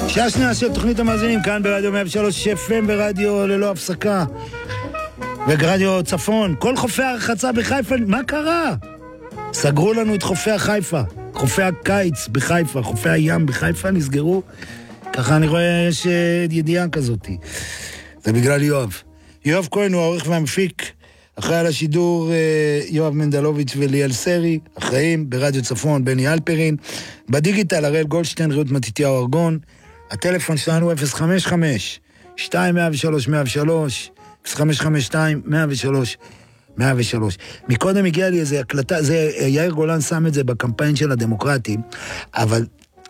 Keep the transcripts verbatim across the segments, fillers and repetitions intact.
שעה שנייה של תוכנית המאזינים, כאן ברדיו מאה ושלוש אף אם ברדיו ללא הפסקה ורדיו צפון. כל חופי הרחצה בחיפה, מה קרה? סגרו לנו את חופי החיפה, חופי הקיץ בחיפה, חופי הים בחיפה נסגרו. ככה אני רואה יש ידיעה כזאת. זה בגלל יואב. יואב כהן הוא העורך והמפיק, אחראי על השידור יואב מנדלוביץ' וליאל סרי, אחראים ברדיו צפון בני אלפרין, בדיגיטל הראל גולדשטיין, רעות מתתיהו ארגון. הטלפון שלנו אפס חמש חמש שתיים מאה ושלוש מאה ושלוש, אפס חמש חמש שתיים מאה ושלוש מאה ושלוש. מקודם הגיע לי איזו הקלטה, זה יאיר גולן שם את זה בקמפיין של הדמוקרטים, אבל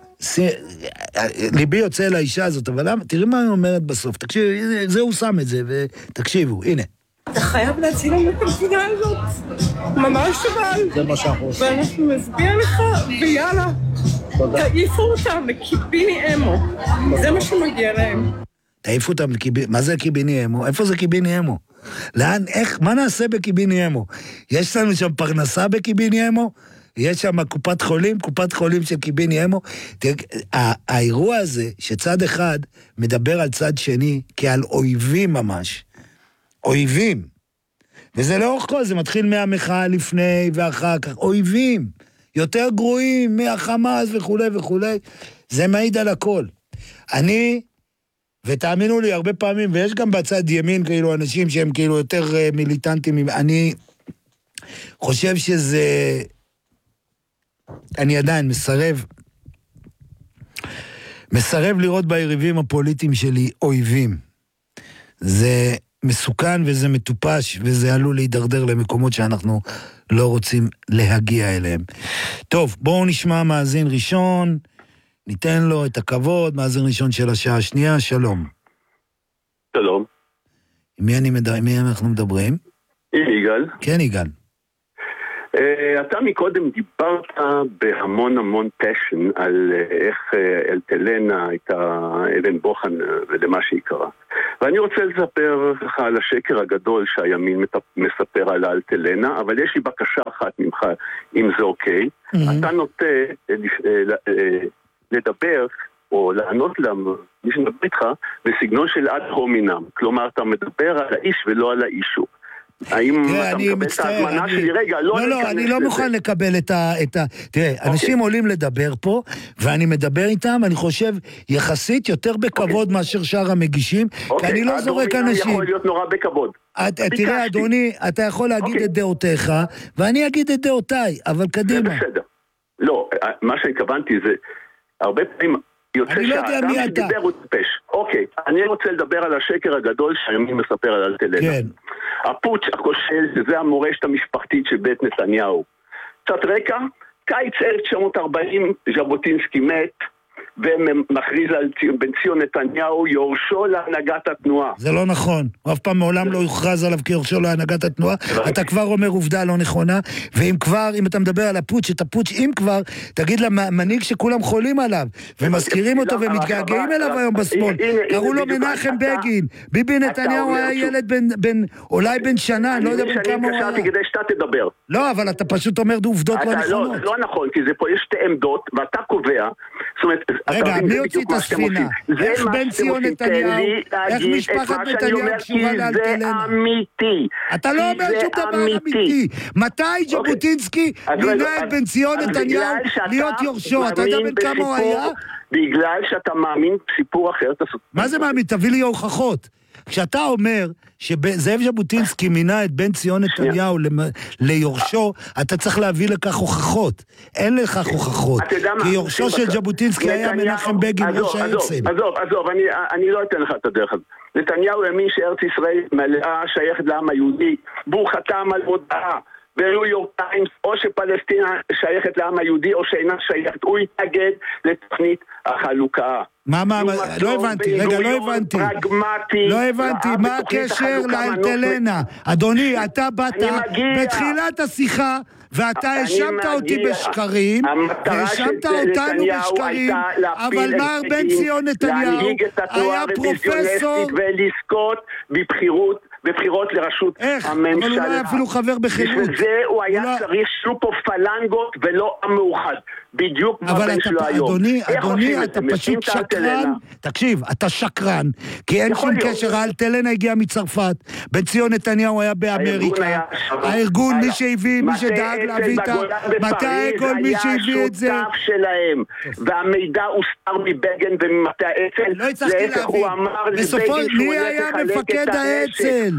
ליבי יוצא אל האישה הזאת, אבל תראי מה היא אומרת בסוף, תקשיב, זה הוא שם את זה, ותקשיבו, הנה. אתה חייב להציל לנו את המדינה הזאת, ממש אבל. זה מה שאנחנו עושים. ואנחנו נסביר לך, ויאללה, תעיפו אותם לקיביני אמו, זה מה שמגיע להם. תעיפו אותם לקיביני, מה זה קיביני אמו? איפה זה קיביני אמו? לאן, איך, מה נעשה בקיביני אמו? יש לנו שם פרנסה בקיביני אמו? יש שם קופת חולים, קופת חולים של קיביני אמו. האירוע הזה שצד אחד מדבר על צד שני כעל אויבים ממש. אויבים. וזה לאורך כל, זה מתחיל מהמחאה לפני ואחר כך. אויבים. יותר גרועים מהחמאס וכו' וכו'. זה מעיד על הכל. אני, ותאמינו לי הרבה פעמים, ויש גם בצד ימין כאילו אנשים שהם כאילו יותר מיליטנטים, אני חושב שזה... אני עדיין מסרב, מסרב לראות ביריבים הפוליטיים שלי אויבים. זה מסוכן וזה מטופש, וזה עלול להידרדר למקומות שאנחנו לא רוצים להגיע אליהם. טוב, בואו נשמע מאזין ראשון, ניתן לו את הכבוד, מאזין ראשון של השעה השנייה, שלום. שלום. עם מי, אני מד... מי אנחנו מדברים? עם יגאל. כן, יגאל. Uh, אתה מקודם דיברת בהמון המון פשן על uh, איך uh, אלטלנה הייתה אבן בוחן uh, ולמה שהיא קרה. ואני רוצה לספר לך על השקר הגדול שהימין מספר על אלטלנה, אבל יש לי בקשה אחת ממך, אם זה אוקיי. Mm-hmm. אתה נוטה uh, uh, uh, לדבר או לענות למי שמדבר איתך בסגנון של עד הומינם. כלומר, אתה מדבר על האיש ולא על האישו. האם אתה מקבל את ההזמנה שלי? רגע, לא... לא, לא, אני לא מוכן לקבל את ה... תראה, אנשים עולים לדבר פה, ואני מדבר איתם, אני חושב, יחסית יותר בכבוד מאשר שאר המגישים, כי אני לא זורק אנשים. יכול להיות נורא בכבוד. תראה, אדוני, אתה יכול להגיד את דעותיך, ואני אגיד את דעותיי, אבל קדימה. זה בסדר. לא, מה שהתכוונתי זה, הרבה פעמים... אני לא יודע מי אתה. אוקיי, אני רוצה לדבר על השקר הגדול שאני מספר על אלטלנה. כן. הפוטש הכושל, זה המורשת המשפחתית של בית נתניהו. קצת רקע, קיץ אלף תשע מאות ארבעים ז'בוטינסקי מת, ומכריז על בן ציון נתניהו יורשו להנהגת התנועה. זה לא נכון, הוא אף פעם מעולם לא יוכרז עליו כיורשו להנהגת התנועה, אתה כבר אומר עובדה לא נכונה, ואם כבר, אם אתה מדבר על הפוטש, את הפוטש, אם כבר, תגיד למנהיג שכולם חולים עליו, ומזכירים אותו ומתגעגעים אליו היום בשמאל, קראו לו מנחם בגין, ביבי נתניהו היה ילד בן, אולי בן שנה, אני לא יודע בן כמה הוא היה. כדי שאתה תדבר. לא, אבל אתה פשוט אומר עובדות לא נכונות. לא נכון, כי זה פה יש שתי עמדות, ואתה קובע, זאת אומרת, רגע, מי הוציא את הספינה? איך בן ציון נתניהו, איך משפחת נתניהו קשורה לאלטלנה? זה אמיתי. אתה לא אומר שום דבר אמיתי. מתי ז'בוטינסקי מינה את בן ציון נתניהו להיות יורשו? אתה יודע בן כמה הוא היה? בגלל שאתה מאמין בסיפור אחר. מה זה מאמין? תביא לי הוכחות. כשאתה אומר שזאב ז'בוטינסקי מינה את בן ציון נתניהו ליורשו, אתה צריך להביא לכך הוכחות. אין לכך הוכחות. כי יורשו של ז'בוטינסקי היה מנחם בגין ראש האצ"ל. עזוב, עזוב, אני לא אתן לך את הדרך הזאת. נתניהו האמין שארץ ישראל מלאה שייכת לעם היהודי, והוא חתם על הודעה בניו יורק טיימס, או שפלסטינה שייכת לעם היהודי, או שאינה שייכת. הוא התנגד לתוכנית החלוקה. מה, מה, לא הבנתי, רגע, לא הבנתי. לא הבנתי, מה הקשר לאלטלנה? אדוני, אתה באת בתחילת השיחה, ואתה האשמת אותי בשקרים, והאשמת אותנו בשקרים, אבל מר בן ציון נתניהו היה פרופסור... ולזכות בבחירות בבחירות לראשות איך? הממשלה. אבל הוא לא היה אפילו חבר בחרות. בשביל זה הוא היה לא... צריך שיהיו פה פלנגות ולא המאוחד. בדיוק כמו הבן שלו היום. אדוני, אדוני, אתה פשוט שקרן. תקשיב, אתה שקרן, כי אין שום קשר. האלטלנה הגיע מצרפת, בן ציון נתניהו היה באמריקה. הארגון, מי שהביא, מי שדאג להביא את מטה האגול, מי שהביא את זה. היה שותף שלהם, והמידע הוסתר מבגן וממטה האצ"ל. לא הצלחתי להביא. בסופו, מי היה מפקד האצ"ל?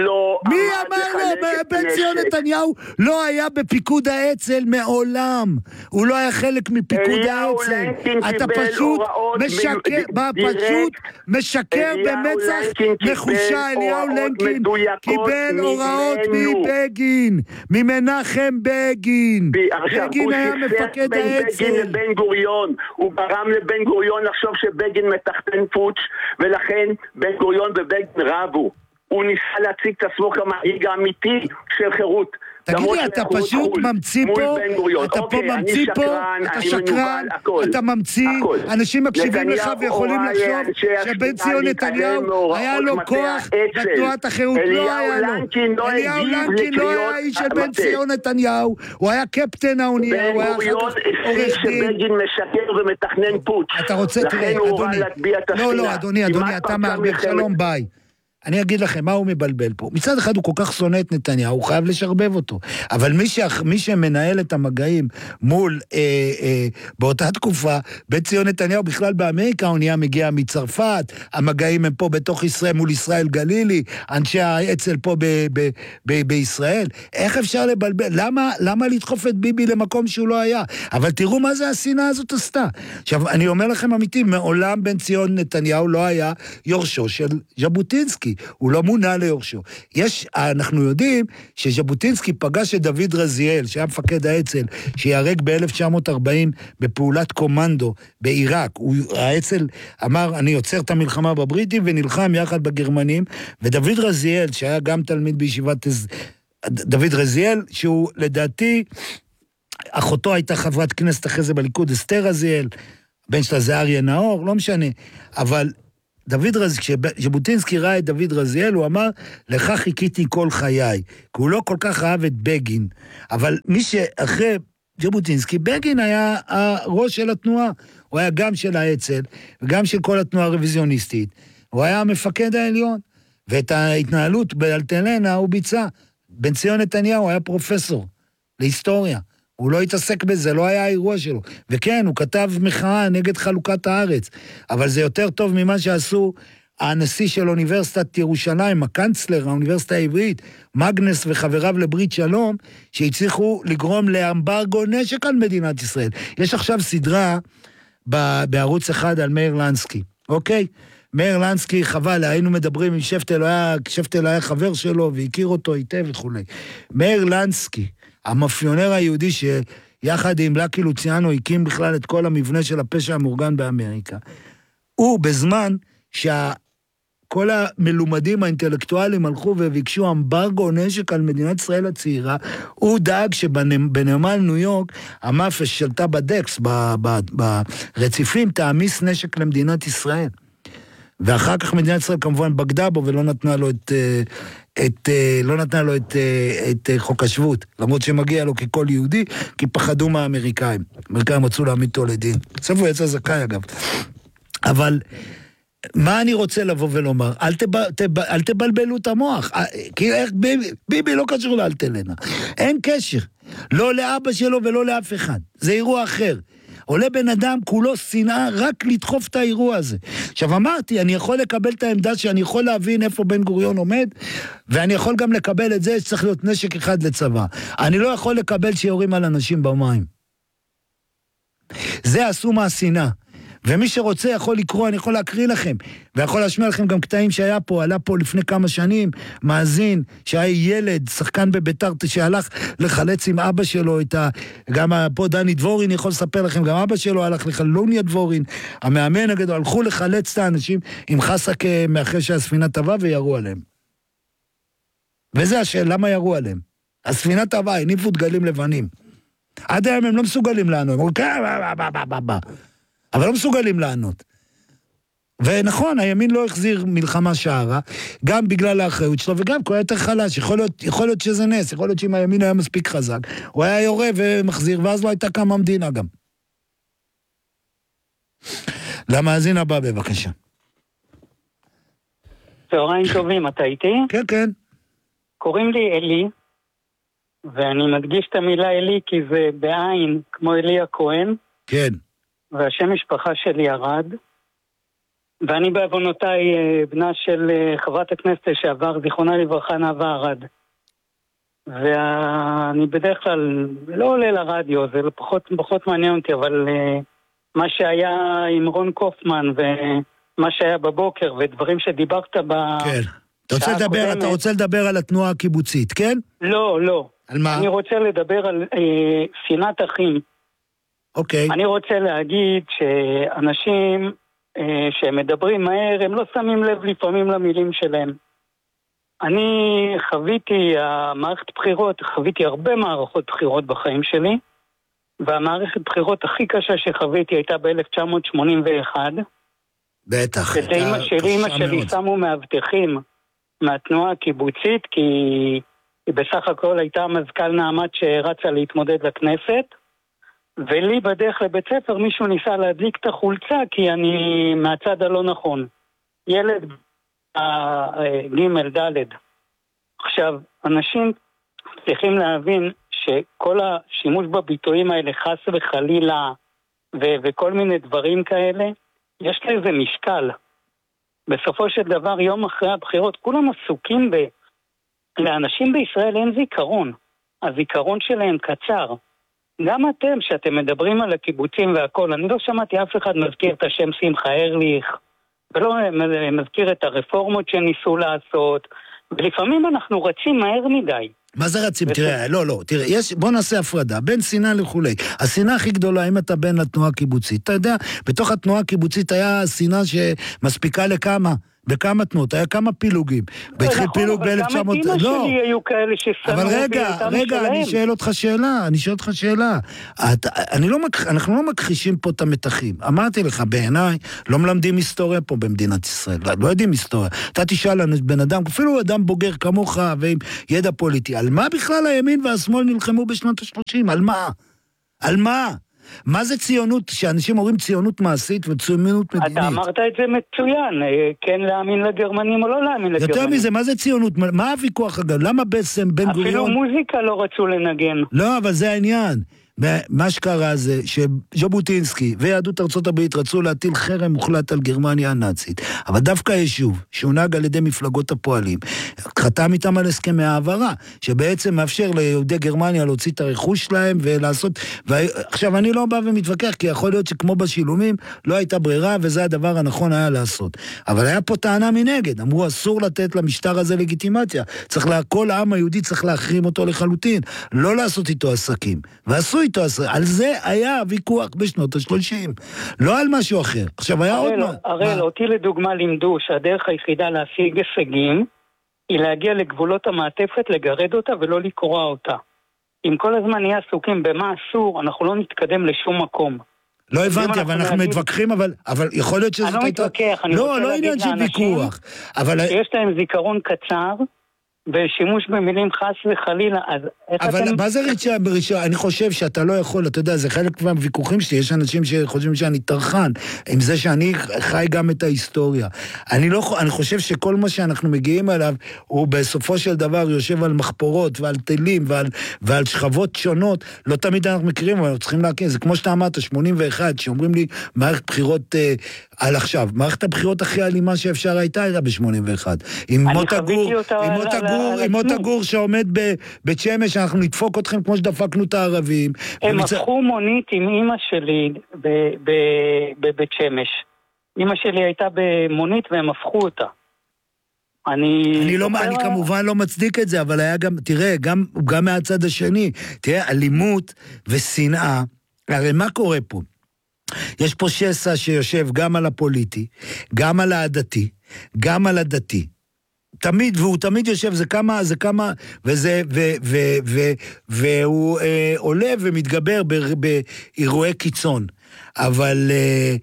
מי אמר לו? בן ציון נתניהו לא היה בפיקוד האצ"ל מעולם. הוא לא היה חלק מפיקוד האצ"ל. אתה פשוט משקר, פשוט משקר במצח נחושה. אליהו לנקין קיבל הוראות מבגין, ממנחם בגין. בגין היה מפקד האצ"ל. בגין לבן גוריון, הוא גרם לבן גוריון לחשוב שבגין מתחתן פוטש, ולכן בן גוריון ובגין רבו. הוא ניסה להציג את עצמו כמנהיג האמיתי של חירות. תגיד לי, אתה פשוט ממציא פה, אתה פה ממציא פה, אתה שקרן, אתה ממציא, אנשים מקשיבים לך ויכולים לחשוב שבן ציון נתניהו היה לו כוח בתנועת החירות, לא היה לו. אליהו לנקין לא היה איש של בן ציון נתניהו, הוא היה קפטן האונייה, הוא היה אחר כך עורך דין. שבגין משקר ומתכנן פוטש. אתה רוצה, תראה, אדוני, לא, לא, אדוני, אדוני, אתה מערבב, שלום, ביי. אני אגיד לכם, מה הוא מבלבל פה? מצד אחד הוא כל כך שונא את נתניהו, הוא חייב לשרבב אותו. אבל מי, ש... מי שמנהל את המגעים מול, אה, אה, באותה תקופה, בן ציון נתניהו בכלל באמריקה, הוא נהיה מגיע מצרפת, המגעים הם פה בתוך ישראל מול ישראל גלילי, אנשי האצ"ל פה ב... ב... ב... בישראל. איך אפשר לבלבל? למה, למה לדחוף את ביבי למקום שהוא לא היה? אבל תראו מה זה השנאה הזאת עשתה. עכשיו, אני אומר לכם אמיתי, מעולם בן ציון נתניהו לא היה יורשו של ז'בוטינסקי. הוא לא מונה ליורשו. יש, אנחנו יודעים שז'בוטינסקי פגש את דוד רזיאל, שהיה מפקד האצ"ל, שיהרג ב-אלף תשע מאות ארבעים בפעולת קומנדו בעיראק. הוא, האצ"ל אמר, אני יוצר את המלחמה בבריטים ונלחם יחד בגרמנים, ודוד רזיאל, שהיה גם תלמיד בישיבת דוד רזיאל, שהוא לדעתי, אחותו הייתה חברת כנסת אחרי זה בליכוד, אסתר רזיאל, בן שלה זה אריה נאור, לא משנה, אבל דוד רזיאל, כשז'בוטינסקי ראה את דוד רזיאל, הוא אמר, לך חיכיתי כל חיי, כי הוא לא כל כך אהב את בגין, אבל מי שאחרי ז'בוטינסקי, בגין היה הראש של התנועה, הוא היה גם של האצ"ל, וגם של כל התנועה הרוויזיוניסטית, הוא היה המפקד העליון, ואת ההתנהלות באלטלנה הוא ביצע. בן ציון נתניהו היה פרופסור להיסטוריה, הוא לא התעסק בזה, לא היה האירוע שלו. וכן, הוא כתב מחאה נגד חלוקת הארץ, אבל זה יותר טוב ממה שעשו הנשיא של אוניברסיטת ירושלים, הקנצלר, האוניברסיטה העברית, מגנס וחבריו לברית שלום, שהצליחו לגרום לאמברגו נשק על מדינת ישראל. יש עכשיו סדרה בערוץ אחד על מאיר לנסקי, אוקיי? מאיר לנסקי, חבל, היינו מדברים עם שפטל, היה, שפטל היה חבר שלו והכיר אותו היטב וכו'. מאיר לנסקי, המאפיונר היהודי שיחד עם לקי לוציאנו הקים בכלל את כל המבנה של הפשע המאורגן באמריקה. הוא בזמן שכל המלומדים האינטלקטואלים הלכו וביקשו אמברגו נשק על מדינת ישראל הצעירה, הוא דאג שבנמל ניו יורק המאפיה שלטה בדקס, ברציפים, תעמיס נשק למדינת ישראל. ואחר כך מדינת ישראל כמובן בגדה בו ולא נתנה לו את... את, לא נתנה לו את, את חוק השבות, למרות שמגיע לו ככל יהודי, כי פחדו מהאמריקאים. האמריקאים רצו להעמיד אותו לדין. בסוף הוא יצא זכאי אגב. אבל מה אני רוצה לבוא ולומר? אל, תב, תב, אל תבלבלו את המוח. כי איך, ביבי, ביבי לא קשור לאלטלנה. אין קשר. לא לאבא שלו ולא לאף אחד. זה אירוע אחר. עולה בן אדם כולו שנאה רק לדחוף את האירוע הזה. עכשיו אמרתי, אני יכול לקבל את העמדה שאני יכול להבין איפה בן גוריון עומד, ואני יכול גם לקבל את זה שצריך להיות נשק אחד לצבא. אני לא יכול לקבל שיורים על אנשים במים. זה עשו מהשנאה. ומי שרוצה יכול לקרוא, אני יכול להקריא לכם, ויכול להשמיע לכם גם קטעים שהיה פה, עלה פה לפני כמה שנים, מאזין, שהיה ילד, שחקן בביתר, שהלך לחלץ עם אבא שלו את ה... גם פה דני דבורין יכול לספר לכם, גם אבא שלו הלך לחלוניה דבורין, המאמן הגדול, הלכו לחלץ את האנשים עם חסק מאחרי שהספינה טבע וירו עליהם. וזה השאלה, למה ירו עליהם? הספינה טבע, הניפו דגלים לבנים. עד היום הם לא מסוגלים לענות, הם אומרים, אבל לא מסוגלים לענות. ונכון, הימין לא החזיר מלחמה שערה, גם בגלל האחריות שלו, וגם כל יותר חלש. יכול להיות, יכול להיות שזה נס, יכול להיות שאם הימין היה מספיק חזק, הוא היה יורה ומחזיר, ואז לא הייתה קמה המדינה גם. למאזין הבא, בבקשה. צהריים טובים, אתה איתי? כן, כן. קוראים לי אלי, ואני מדגיש את המילה אלי כי זה בעין, כמו אלי הכהן. כן. והשם משפחה שלי ארד. ואני בעוונותיי בנה של חברת הכנסת לשעבר, זיכרונה לברכה, נאווה ארד. ואני בדרך כלל לא עולה לרדיו, זה פחות, פחות מעניין אותי, אבל מה שהיה עם רון קופמן ומה שהיה בבוקר ודברים שדיברת ב... כן. אתה רוצה לדבר, אתה רוצה לדבר על התנועה הקיבוצית, כן? לא, לא. על מה? אני רוצה לדבר על אה, שנאת אחים. אוקיי. אני רוצה להגיד שאנשים אה, שמדברים מהר, הם לא שמים לב לפעמים למילים שלהם. אני חוויתי, המערכת בחירות, חוויתי הרבה מערכות בחירות בחיים שלי, והמערכת בחירות הכי קשה שחוויתי הייתה ב-אלף תשע מאות שמונים ואחת. בטח. אמא שלי, אמא שלי שמו מאבטחים מהתנועה הקיבוצית, כי היא בסך הכל הייתה מזכ"ל נעמת שרצה להתמודד לכנסת, ולי בדרך לבית ספר מישהו ניסה להדליק את החולצה, כי אני מהצד הלא נכון. ילד ג' ד'. עכשיו, אנשים צריכים להבין שכל השימוש בביטויים האלה, חס וחלילה, ו- וכל מיני דברים כאלה, יש לזה משקל. בסופו של דבר, יום אחרי הבחירות, כולם עסוקים ב... לאנשים בישראל אין זיכרון. הזיכרון שלהם קצר. גם אתם, שאתם מדברים על הקיבוצים והכל, אני לא שמעתי אף אחד מזכיר את השם שמחה ארליך, ולא מזכיר את הרפורמות שניסו לעשות, ולפעמים אנחנו רצים מהר מדי. מה זה רצים? תראה, לא, לא, תראה, יש, בוא נעשה הפרדה, בין שנאה לכולי. השנאה הכי גדולה, אם אתה בין לתנועה הקיבוצית, אתה יודע, בתוך התנועה הקיבוצית היה שנאה שמספיקה לכמה, בכמה תנועות, היה כמה פילוגים. נכון, פילוג אבל גם את אמא שלי היו כאלה ששנאו. אבל רגע, רגע, אני שואל אותך שאלה, אני שואל אותך שאלה. אנחנו לא מכחישים פה את המתחים. אמרתי לך, בעיניי, לא מלמדים היסטוריה פה במדינת ישראל. לא יודעים היסטוריה. אתה תשאל לנו בן אדם, אפילו אדם בוגר כמוך ועם ידע פוליטי, על מה בכלל הימין והשמאל נלחמו בשנות ה-שלושים? על מה? על מה? מה זה ציונות, שאנשים אומרים ציונות מעשית וציונות מדינית? אתה אמרת את זה מצוין, כן להאמין לגרמנים או לא להאמין לגרמנים. יותר מזה, מה זה ציונות? מה הוויכוח אגב? למה בעצם בן גוריון... אפילו מוזיקה לא רצו לנגן. לא, אבל זה העניין. מה שקרה זה שז'בוטינסקי ויהדות ארצות הברית רצו להטיל חרם מוחלט על גרמניה הנאצית, אבל דווקא היישוב שהונהג על ידי מפלגות הפועלים חתם איתם על הסכמי העברה שבעצם מאפשר ליהודי גרמניה להוציא את הרכוש שלהם ולעשות, ועכשיו אני לא בא ומתווכח כי יכול להיות שכמו בשילומים לא הייתה ברירה וזה הדבר הנכון היה לעשות, אבל היה פה טענה מנגד, אמרו אסור לתת למשטר הזה לגיטימציה, צריך לה, כל העם היהודי צריך להחרים אותו לחלוטין, לא לעשות איתו עסקים, ועשו איתו, על זה היה ויכוח בשנות ה-שלושים, לא על משהו אחר. עכשיו היה עוד מה... הראל, אותי לדוגמה לימדו שהדרך היחידה להשיג הישגים היא להגיע לגבולות המעטפת, לגרד אותה ולא לקרוע אותה. אם כל הזמן נהיה עסוקים במה אסור, אנחנו לא נתקדם לשום מקום. לא הבנתי, אבל אנחנו מתווכחים, אבל יכול להיות שזה... אני לא מתווכח, אני רוצה להגיד לאנשים שיש להם זיכרון קצר, בשימוש במילים חס וחלילה, אז איך אבל אתם... מה זה ריצ'ה בריצ'ה? אני חושב שאתה לא יכול, אתה יודע, זה חלק מהוויכוחים שלי, יש אנשים שחושבים שאני תרחן, עם זה שאני חי גם את ההיסטוריה. אני לא, אני חושב שכל מה שאנחנו מגיעים אליו, הוא בסופו של דבר יושב על מחפורות ועל תלים ועל, ועל שכבות שונות, לא תמיד אנחנו מכירים, אבל אנחנו צריכים להכיר, זה כמו שאתה אמרת, שמונים ואחת, שאומרים לי, מערכת בחירות אה, על עכשיו, מערכת הבחירות הכי אלימה שאפשר הייתה, הייתה ב-שמונים ואחת. עם מוטה גור, עם מוטה גור, עם מוטה גור שעומד בבית שמש, אנחנו נדפוק אתכם כמו שדפקנו את הערבים. הם הפכו מונית עם אמא שלי בבית שמש. אמא שלי הייתה במונית והם הפכו אותה. אני... אני לא, אני כמובן לא מצדיק את זה, אבל היה גם, תראה, גם, גם מהצד השני, תראה, אלימות ושנאה, הרי מה קורה פה? יש פה שסע שיושב גם על הפוליטי, גם על העדתי, גם על הדתי. תמיד, והוא תמיד יושב, זה כמה, זה כמה, וזה, ו, ו, ו, והוא אה, עולה ומתגבר באירועי קיצון. אבל אה,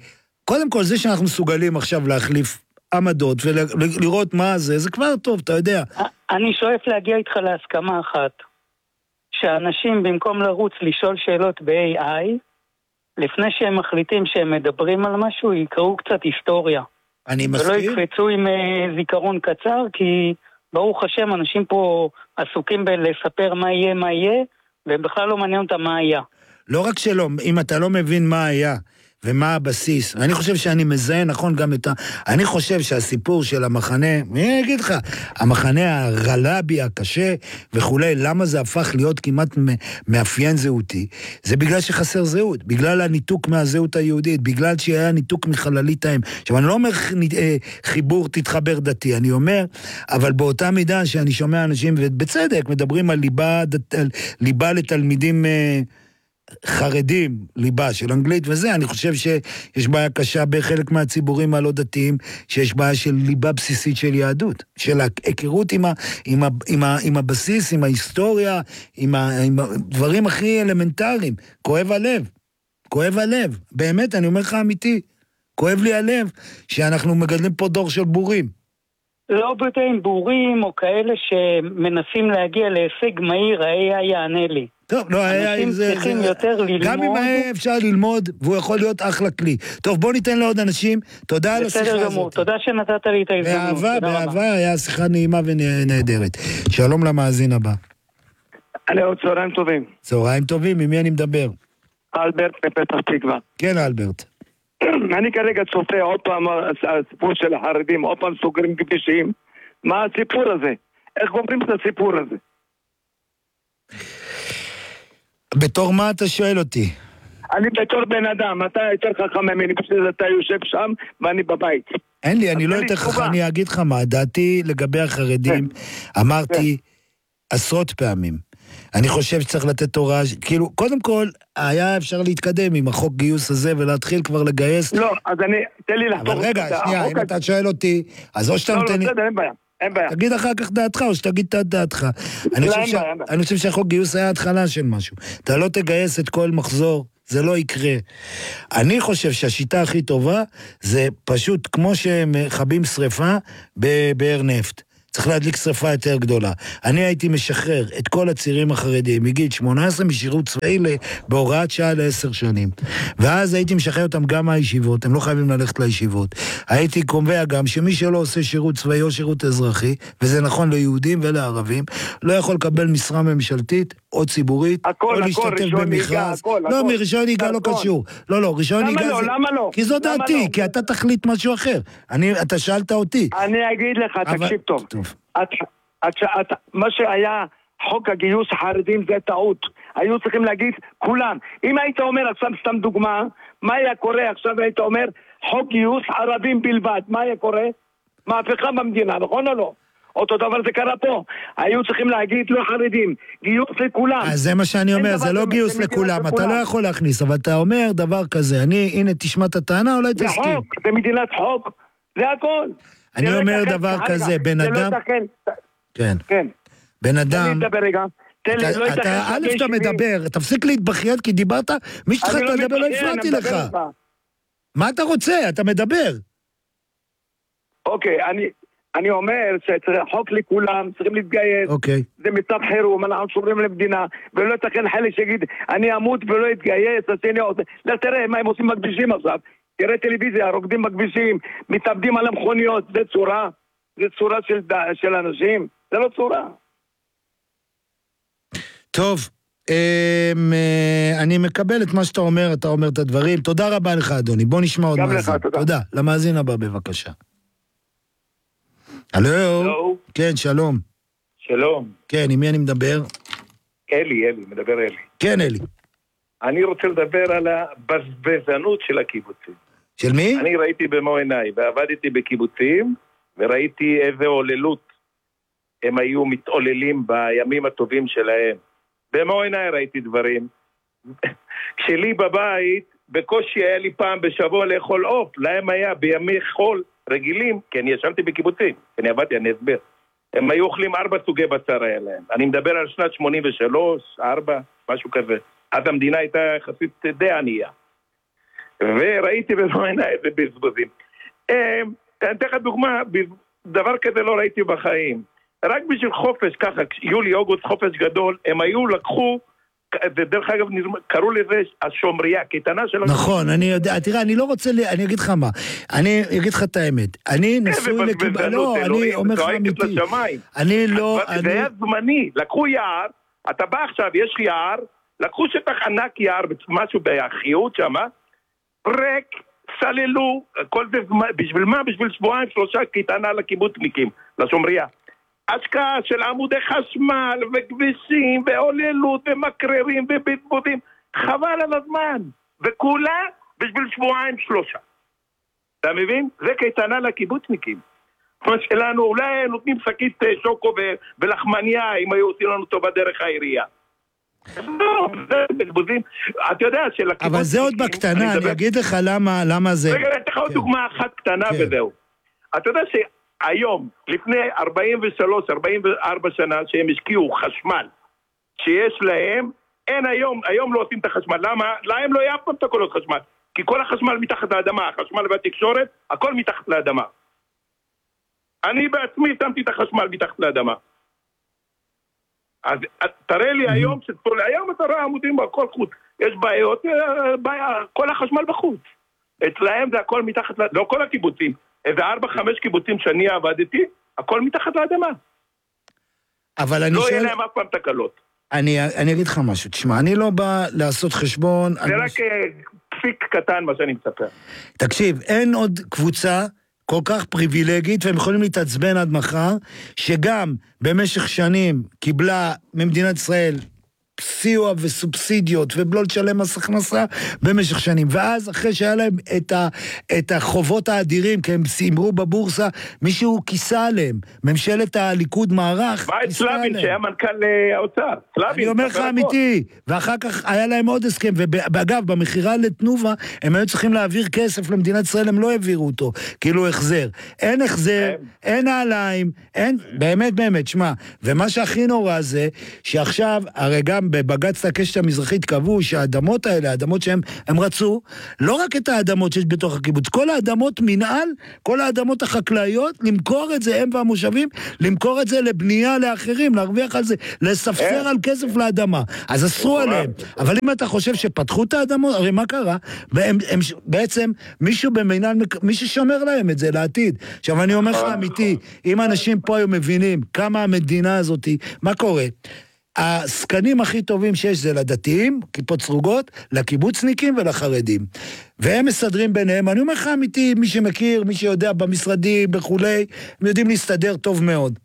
קודם כל, זה שאנחנו מסוגלים עכשיו להחליף עמדות ולראות מה זה, זה כבר טוב, אתה יודע. אני שואף להגיע איתך להסכמה אחת, שאנשים במקום לרוץ לשאול שאלות ב-איי איי, לפני שהם מחליטים שהם מדברים על משהו, יקראו קצת היסטוריה. אני מסכים. ולא יקפצו עם uh, זיכרון קצר, כי ברוך השם, אנשים פה עסוקים בלספר מה יהיה, מה יהיה, והם בכלל לא מעניין אותם מה היה. לא רק שלא, אם אתה לא מבין מה היה, ומה הבסיס. אני חושב שאני מזהה נכון גם את ה... אני חושב שהסיפור של המחנה, אני אגיד לך, המחנה הרלבי, הקשה וכולי, למה זה הפך להיות כמעט מאפיין זהותי? זה בגלל שחסר זהות, בגלל הניתוק מהזהות היהודית, בגלל שהיה ניתוק מחללית האם. עכשיו, אני לא אומר חיבור תתחבר דתי, אני אומר, אבל באותה מידה שאני שומע אנשים, ובצדק, מדברים על ליבה, על ליבה לתלמידים... חרדים, ליבה של אנגלית וזה, אני חושב שיש בעיה קשה בחלק מהציבורים הלא דתיים, שיש בעיה של ליבה בסיסית של יהדות, של ההיכרות עם, ה, עם, ה, עם, ה, עם הבסיס, עם ההיסטוריה, עם, ה, עם הדברים הכי אלמנטריים. כואב הלב, כואב הלב, באמת, אני אומר לך אמיתי, כואב לי הלב שאנחנו מגדלים פה דור של בורים. לא בודים בורים או כאלה שמנסים להגיע להישג מהיר, ה-איי איי יענה לי. טוב, לא, אנשים צריכים יותר ללמוד. גם אם היה אפשר ללמוד, והוא יכול להיות אחלה כלי. טוב, בוא ניתן לעוד אנשים. תודה על השיחה הזאת. בסדר גמור, תודה שנתת לי את ההזדמנות. באהבה, באהבה, היה שיחה נעימה ונהדרת. שלום למאזין הבא. הלו, צהריים טובים. צהריים טובים, עם מי אני מדבר? אלברט מפתח תקווה. כן, אלברט. אני כרגע צופה עוד פעם הסיפור של החרדים, עוד פעם סוגרים כבישים. מה הסיפור הזה? איך גומרים את הסיפור הזה? בתור מה אתה שואל אותי? אני בתור בן אדם, אתה יותר חכם ממני, פשוט אתה יושב שם ואני בבית. אין לי, אני לא יותר חכם, אני אגיד לך מה, דעתי לגבי החרדים, אמרתי עשרות פעמים. אני חושב שצריך לתת הוראה, כאילו, קודם כל, היה אפשר להתקדם עם החוק גיוס הזה ולהתחיל כבר לגייס. לא, אז אני, תן לי לחתור. אבל רגע, שנייה, אם אתה שואל אותי, אז או שאתה נותן לי... לא, לא, אין בעיה. אין בעיה. תגיד אחר כך דעתך, או שתגיד את דעתך. אני חושב, ש... אני חושב שהחוק גיוס היה התחלה של משהו. אתה לא תגייס את כל מחזור, זה לא יקרה. אני חושב שהשיטה הכי טובה, זה פשוט כמו שהם חבים שריפה בבאר נפט. צריך להדליק שריפה יותר גדולה. אני הייתי משחרר את כל הצירים החרדיים, מגיל שמונה עשרה משירות צבאי בהוראת שעה לעשר שנים. ואז הייתי משחרר אותם גם מהישיבות, הם לא חייבים ללכת לישיבות. הייתי קובע גם שמי שלא עושה שירות צבאי או שירות אזרחי, וזה נכון ליהודים ולערבים, לא יכול לקבל משרה ממשלתית או ציבורית, הכל, או להשתתף במכרז. לא, מראשון ניגע לא קשור. לא, לא, ראשון ניגע זה... למה לא? למה לא? כי זו דעתי, כי אתה תחליט משהו אחר. אתה שאלת אותי. אני אגיד לך, תקשיב טוב. את, את, את, מה שהיה חוק הגיוס החרדים זה טעות. היו צריכים להגיד כולם. אם היית אומר עכשיו סתם דוגמה, מה היה קורה עכשיו? היית אומר חוק גיוס ערבים בלבד, מה היה קורה? מהפכה במדינה, נכון או לא? אותו דבר זה קרה פה. היו צריכים להגיד לא חרדים, גיוס לכולם. אז זה מה שאני אומר, זה לא גיוס לכולם, אתה לא יכול להכניס, אבל אתה אומר דבר כזה, אני, הנה תשמע את הטענה, אולי תסכים. זה חוק, זה מדינת חוק, זה הכל. אני אומר דבר כזה, בן אדם... כן. כן. בן אדם... תן לי לדבר רגע. תן לי, לא יתכן... א' שאתה מדבר, תפסיק להתבכיין כי דיברת, מי שתחלת לדבר לא הפרעתי לך. מה אתה רוצה? אתה מדבר. אוקיי, אני... אני אומר שצריך חוק לכולם, צריכים להתגייס. אוקיי. זה מצב חירום, אנחנו שומרים למדינה, ולא יתכן חלק שיגיד, אני אמות ולא יתגייס, אז הנה עושה. לא, תראה מה הם עושים בכבישים עכשיו. תראה טלוויזיה, רוקדים בכבישים, מתאבדים על המכוניות, זה צורה? זה צורה של, של אנשים? זה לא צורה. טוב, אני מקבל את מה שאתה אומר, אתה אומר את הדברים. תודה רבה לך, אדוני. בוא נשמע עוד מאזין. גם לך, תודה. תודה. למאזין הבא, בבקשה. הלו? כן, שלום. שלום. כן, עם מי אני מדבר? אלי, אלי, מדבר אלי. כן, אלי. אני רוצה לדבר על הבזבזנות של הקיבוצים. של מי? אני ראיתי במו עיניי, ועבדתי בקיבוצים, וראיתי איזה עוללות הם היו מתעוללים בימים הטובים שלהם. במו עיניי ראיתי דברים. כשלי בבית, בקושי היה לי פעם בשבוע לאכול עוף, להם היה בימי חול רגילים, כי אני ישבתי בקיבוצים, כי אני עבדתי, אני אסביר. הם היו אוכלים ארבע סוגי בשר היה להם. אני מדבר על שנת שמונים ושלוש, ארבע, משהו כזה. אז המדינה הייתה יחסית די ענייה. וראיתי במו עיניי איזה בזבוזים. אני אתן לך דוגמה, דבר כזה לא ראיתי בחיים. רק בשביל חופש, ככה, יולי, אוגוסט, חופש גדול, הם היו, לקחו, ודרך אגב, קראו לזה השומריה, קייטנה של... נכון, אני יודע, תראה, אני לא רוצה, אני אגיד לך מה, אני אגיד לך את האמת, אני נשוי לקיבה, לא, אני אומר לך אמיתי, אני לא... זה היה זמני, לקחו יער, אתה בא עכשיו, יש יער, לקחו שטח ענק יער, משהו באחיות שם, ריק, סללו, כל זה, בשביל מה? בשביל שבועיים, שלושה, קייטנה לקיבוצניקים, לשומריה. השקעה של עמודי חשמל וכבישים ועוללות ומקררים ובזבוזים, חבל על הזמן, וכולה בשביל שבועיים שלושה. אתה מבין? זה קייטנה לקיבוצניקים. כמו שלנו, אולי נותנים שקית שוקו ולחמניה אם היו עושים לנו טובה דרך העירייה. לא, זה בזבוזים. אתה יודע שלקיבוצניקים... אבל זה עוד בקטנה, אני אגיד לך למה זה... רגע, אני אתן לך עוד דוגמה אחת קטנה וזהו. אתה יודע ש... היום, לפני ארבעים ושלוש ארבעים וארבע שנה שהם השקיעו חשמל שיש להם, אין היום, היום לא עושים את החשמל. למה? להם לא יהיה אף פעם את הקולות חשמל. כי כל החשמל מתחת לאדמה, החשמל והתקשורת, הכל מתחת לאדמה. אני בעצמי שמתי את החשמל מתחת לאדמה. אז תראה לי היום, שתפול, היום אתה רואה עמודים בכל חוץ. יש בעיות, בעיה, כל החשמל בחוץ. אצלהם זה הכל מתחת לאדמה, לא כל הקיבוצים. איזה ארבע, חמש קיבוצים שאני עבדתי, הכל מתחת לאדמה. אבל אני לא שואל... יהיה להם אף פעם תקלות. אני, אני אגיד לך משהו, תשמע, אני לא בא לעשות חשבון... זה רק ש... פסיק קטן מה שאני מספר. תקשיב, אין עוד קבוצה כל כך פריבילגית, והם יכולים להתעצבן עד מחר, שגם במשך שנים קיבלה ממדינת ישראל... סיוע וסובסידיות ובלא לשלם מס הכנסה במשך שנים, ואז אחרי שהיה להם את, ה, את החובות האדירים כי הם סיימרו בבורסה, מישהו כיסה עליהם, ממשלת הליכוד מערך מה את סלאבין שהיה מנכ"ל האוצר? אני אומר לך אמיתי, ואחר כך היה להם עוד הסכם, ואגב במחירה לתנובה הם היו צריכים להעביר כסף למדינת ישראל, הם לא העבירו אותו, כאילו החזר, אין החזר, אין נעליים, אין, באמת באמת, שמה, ומה שהכי נורא זה שעכשיו הרי גם בבג"ץ הקשת המזרחית קבעו שהאדמות האלה, האדמות שהם הם רצו, לא רק את האדמות שיש בתוך הקיבוץ, כל האדמות מנהל, כל האדמות החקלאיות, למכור את זה, הם והמושבים, למכור את זה לבנייה לאחרים, להרוויח על זה, לספסר על כסף לאדמה. אז אסרו עליהם. אבל אם אתה חושב שפתחו את האדמות, הרי מה קרה? והם, הם, בעצם מישהו במינהל, מישהו שומר להם את זה לעתיד. עכשיו אני אומר לך אמיתי, אם אנשים פה היו מבינים כמה המדינה הזאת, מה קורה? הסקנים הכי טובים שיש זה לדתיים, כיפות סרוגות, לקיבוצניקים ולחרדים. והם מסדרים ביניהם, אני אומר לך אמיתי, מי שמכיר, מי שיודע במשרדים, בכולי, הם יודעים להסתדר טוב מאוד.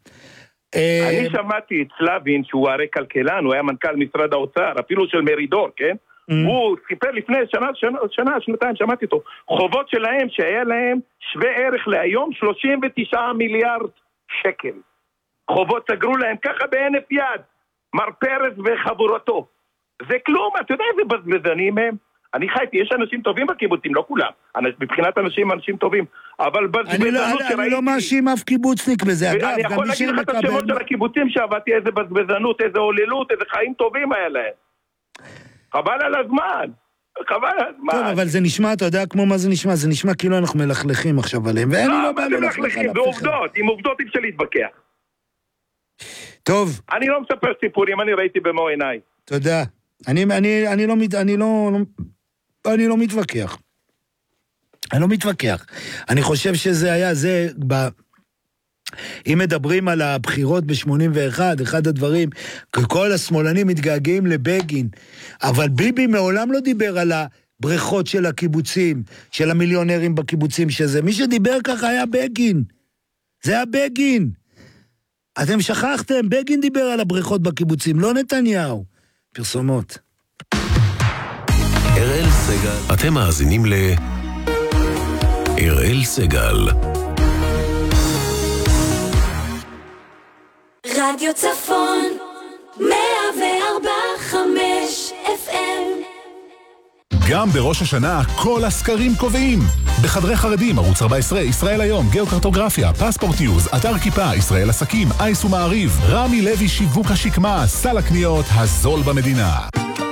אני שמעתי את סלאבין, שהוא הרי כלכלן, הוא היה מנכ"ל משרד האוצר, אפילו של מרידור, כן? הוא סיפר לפני שנה, שנה, שנתיים, שמעתי אותו, חובות שלהם שהיה להם שווה ערך להיום שלושים ותשעה מיליארד שקל. חובות סגרו להם ככה בהינף יד. מר פרס וחבורתו. זה כלום, אתה יודע איזה בזבזנים הם? אני חייתי, יש אנשים טובים בקיבוצים, לא כולם. מבחינת אנשים, אנשים טובים. אבל בזבזנות שראיתי... אני לא מאשים אף קיבוצניק בזה, אגב, אני יכול להגיד לך את השמות של הקיבוצים שעבדתי, איזה בזבזנות, איזה הוללות, איזה חיים טובים היה להם. חבל על הזמן. חבל על הזמן. טוב, אבל זה נשמע, אתה יודע כמו מה זה נשמע? זה נשמע כאילו אנחנו מלכלכים עכשיו עליהם, ואני לא בא מלכלך על אף אחד. זה עובדות, עם עובדות אפשר להתווכח. טוב. אני לא מספר סיפורים, אני ראיתי במו עיניי. תודה. אני, אני, אני לא, אני לא, אני לא מתווכח. אני לא מתווכח. אני חושב שזה היה, זה, ב... אם מדברים על הבחירות ב-שמונים ואחת, אחד הדברים, כל השמאלנים מתגעגעים לבגין, אבל ביבי מעולם לא דיבר על הבריכות של הקיבוצים, של המיליונרים בקיבוצים שזה. מי שדיבר ככה היה בגין. זה היה בגין. אתם שכחתם, בגין דיבר על הבריכות בקיבוצים, לא נתניהו. פרסומות. אראל סגל. אתם מאזינים ל... אראל סגל. רדיו צפון, מאה וארבע חמש אף אם. גם בראש השנה כל הסקרים קובעים. בחדרי חרדים, ערוץ ארבע עשרה, ישראל היום, גיאוקרטוגרפיה, פספורט יוז, אתר כיפה, ישראל עסקים, אייס ומעריב, רמי לוי שיווק השקמה, סל הקניות הזול במדינה.